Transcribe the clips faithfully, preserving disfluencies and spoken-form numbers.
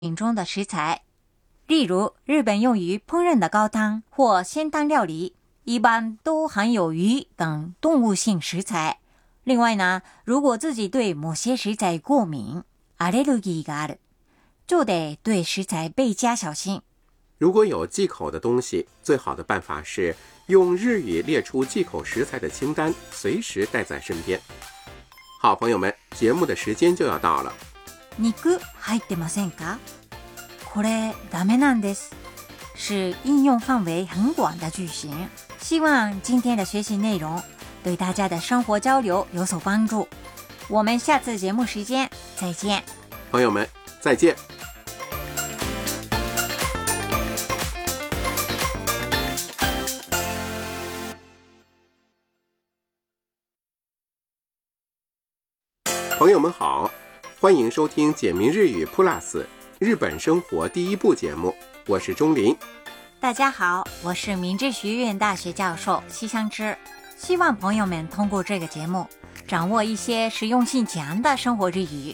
品中的食材。例如，日本用于烹饪的高汤或鲜汤料理，一般都含有鱼等动物性食材。另外呢，如果自己对某些食材过敏，アレルギーがある，就得对食材倍加小心。 如果有忌口的东西，最好的办法是用日语列出忌口食材的清单，随时带在身边。好朋友们，节目的时间就要到了。 肉入ってませんか？これダメなんです。是应用范围很广的句型。希望今天的学习内容对大家的生活交流有所帮助。我们下次节目时间再见。 朋友们，再见。朋友们好，欢迎收听简明日语 Plus 日本生活第一部节目，我是钟林。 大家好，我是明治学院大学教授西香枝。希望朋友们通过这个节目掌握一些实用性强的生活日语。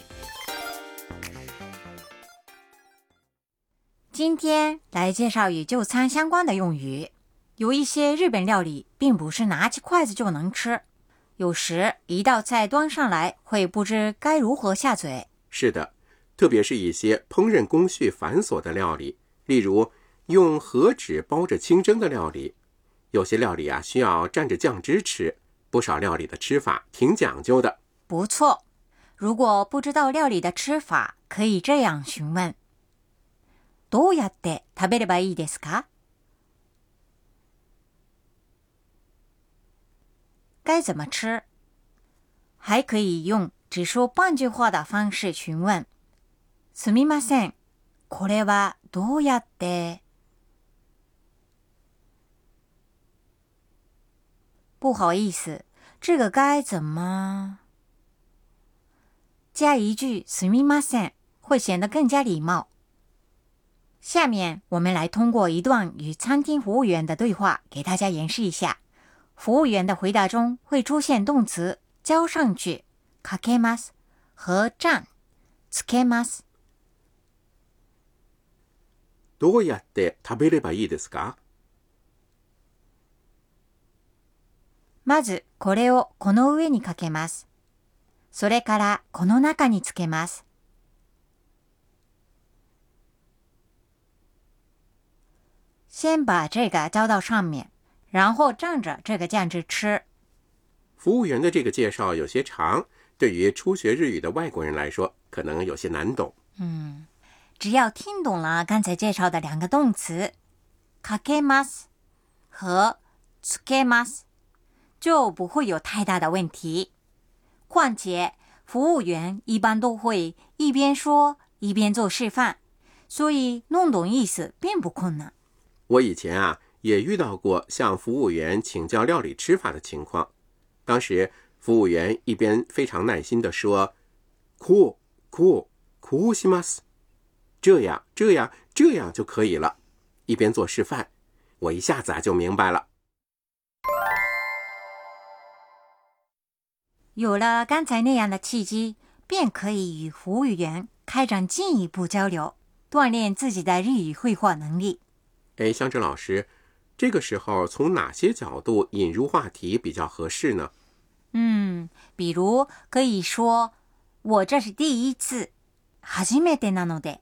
今天来介绍与就餐相关的用语。有一些日本料理并不是拿起筷子就能吃，有时一道菜端上来会不知该如何下嘴。 是的，特别是一些烹饪工序繁琐的料理，例如用和纸包着清蒸的料理。有些料理啊需要蘸着酱汁吃，不少料理的吃法挺讲究的。 不错，如果不知道料理的吃法，可以这样询问：どうやって食べればいいですか？该怎么吃？还可以用只说半句话的方式询问：すみません、これはどうやって？不好意思，这个该怎么？加一句すみません会显得更加礼貌。下面我们来通过一段与餐厅服务员的对话给大家演示一下。服务员的回答中会出现动词交上去かけます和蘸つけます。 どうやって食べればいいですか？ まずこれをこの上にかけます。それからこの中につけます。先把这个浇到上面，然后蘸着这个酱汁吃。 服务员的这个介绍有些长，对于初学日语的外国人来说可能有些难懂。 嗯，只要听懂了刚才介绍的两个动词かけます和つけます就不会有太大的问题。况且服务员一般都会一边说一边做示范，所以弄懂意思并不困难。 我以前啊也遇到过向服务员请教料理吃法的情况。当时服务员一边非常耐心地说こうこうこうします，这样这样这样就可以了，一边做示范，我一下子啊就明白了。 有了刚才那样的契机，便可以与服务员开展进一步交流，锻炼自己的日语绘画能力。 哎，香芝老师，这个时候从哪些角度引入话题比较合适呢？ 嗯，比如可以说我这是第一次，初めてなので，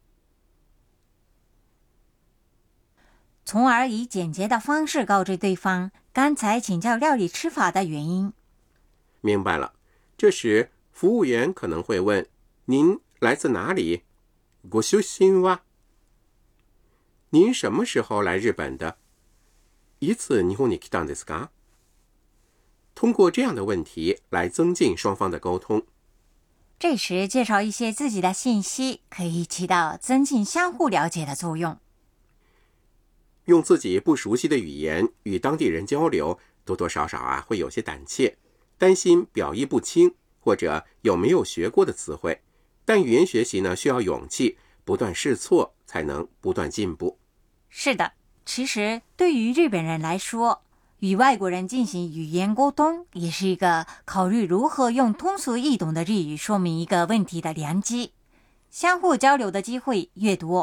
从而以简洁的方式告知对方刚才请教料理吃法的原因。 明白了，这时服务员可能会问：您来自哪里？ご出身は？您什么时候来日本的？いつ日本に来たんですか？通过这样的问题来增进双方的沟通。 这时介绍一些自己的信息，可以起到增进相互了解的作用。 用自己不熟悉的语言与当地人交流，多多少少啊会有些胆怯，担心表意不清，或者有没有学过的词汇。但语言学习呢，需要勇气，不断试错，才能不断进步。 是的，其实对于日本人来说，与外国人进行语言沟通也是一个考虑如何用通俗易懂的日语说明一个问题的良机。相互交流的机会越多，